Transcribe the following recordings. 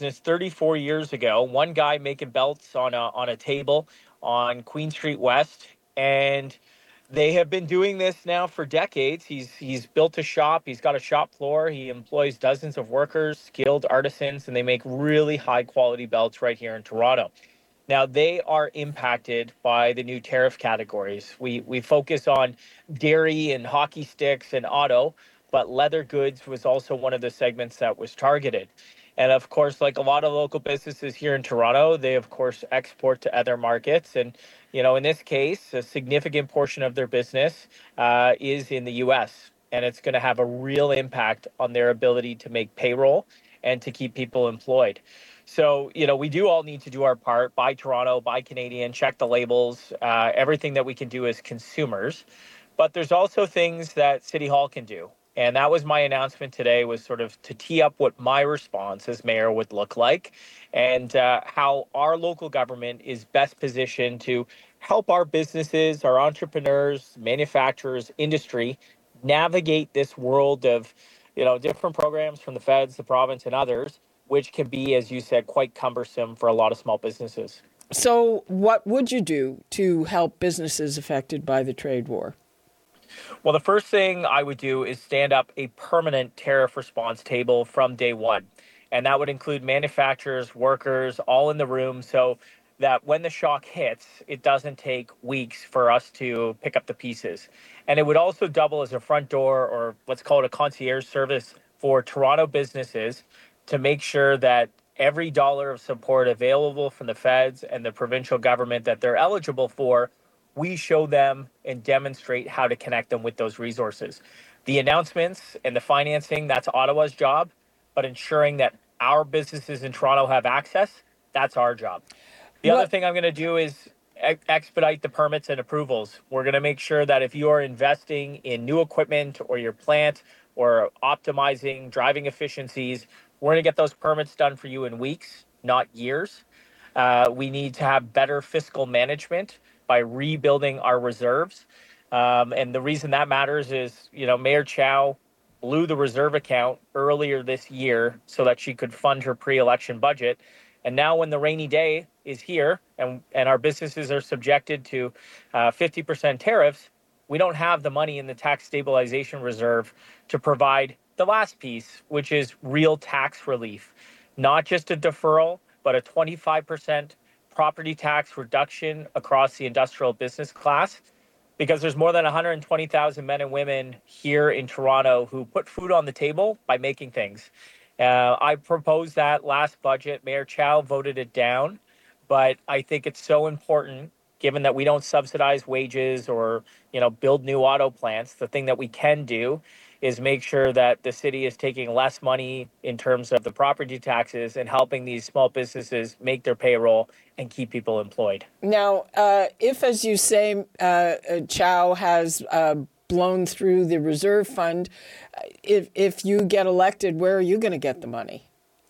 business 34 years ago. One guy making belts on a table on Queen Street West, and they have been doing this now for decades. He's built a shop. He's got a shop floor. He employs dozens of workers, skilled artisans, and they make really high quality belts right here in Toronto. Now, they are impacted by the new tariff categories. We focus on dairy and hockey sticks and auto, but leather goods was also one of the segments that was targeted. And of course, like a lot of local businesses here in Toronto, they of course export to other markets. And, in this case, a significant portion of their business is in the US. And it's going to have a real impact on their ability to make payroll and to keep people employed. So, we do all need to do our part, buy Toronto, buy Canadian, check the labels, everything that we can do as consumers. But there's also things that City Hall can do. And that was my announcement today, was sort of to tee up what my response as mayor would look like, and how our local government is best positioned to help our businesses, our entrepreneurs, manufacturers, industry navigate this world of, different programs from the feds, the province, and others, which can be, as you said, quite cumbersome for a lot of small businesses. So what would you do to help businesses affected by the trade war? Well, the first thing I would do is stand up a permanent tariff response table from day one. And that would include manufacturers, workers, all in the room, so that when the shock hits, it doesn't take weeks for us to pick up the pieces. And it would also double as a front door, or let's call it a concierge service, for Toronto businesses to make sure that every dollar of support available from the feds and the provincial government that they're eligible for, we show them and demonstrate how to connect them with those resources. The announcements and the financing, that's Ottawa's job, but ensuring that our businesses in Toronto have access, that's our job. The other thing I'm going to do is expedite the permits and approvals. We're going to make sure that if you are investing in new equipment or your plant or optimizing driving efficiencies, we're going to get those permits done for you in weeks, not years. We need to have better fiscal management by rebuilding our reserves. And the reason that matters is, Mayor Chow blew the reserve account earlier this year so that she could fund her pre-election budget. And now when the rainy day is here and our businesses are subjected to 50% tariffs, we don't have the money in the tax stabilization reserve to provide the last piece, which is real tax relief, not just a deferral, but a 25% property tax reduction across the industrial business class, because there's more than 120,000 men and women here in Toronto who put food on the table by making things. I proposed that last budget. Mayor Chow voted it down, but I think it's so important, given that we don't subsidize wages or, build new auto plants. The thing that we can do is make sure that the city is taking less money in terms of the property taxes and helping these small businesses make their payroll and keep people employed. Now, if, as you say, Chow has blown through the reserve fund, if you get elected, where are you going to get the money?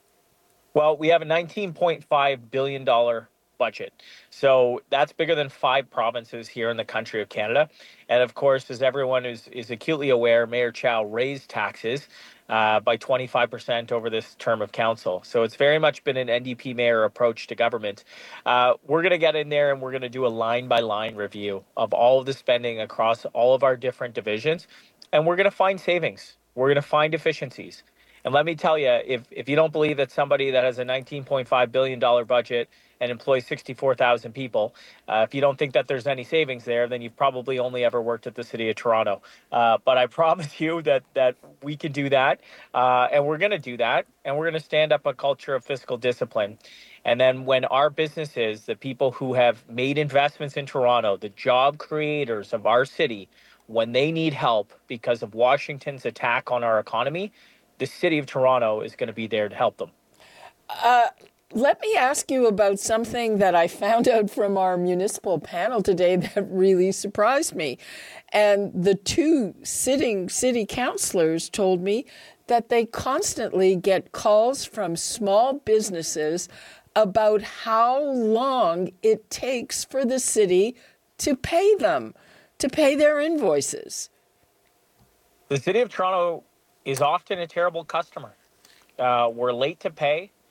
Well, we have a $19.5 billion budget. So that's bigger than 5 provinces here in the country of Canada. And of course, as everyone is acutely aware, Mayor Chow raised taxes by 25% over this term of council. So it's very much been an NDP mayor approach to government. We're going to get in there and we're going to do a line-by-line review of all of the spending across all of our different divisions. And we're going to find savings. We're going to find efficiencies. And let me tell you, if you don't believe that somebody that has a $19.5 billion budget and employs 64,000 people, if you don't think that there's any savings there, then you've probably only ever worked at the City of Toronto. But I promise you that we can do that, and we're going to do that, and we're going to stand up a culture of fiscal discipline. And then when our businesses, the people who have made investments in Toronto, the job creators of our city, when they need help because of Washington's attack on our economy, the City of Toronto is going to be there to help them. Let me ask you about something that I found out from our municipal panel today that really surprised me. And the 2 sitting city councillors told me that they constantly get calls from small businesses about how long it takes for the city to pay them, to pay their invoices. The City of Toronto is often a terrible customer. We're late to pay.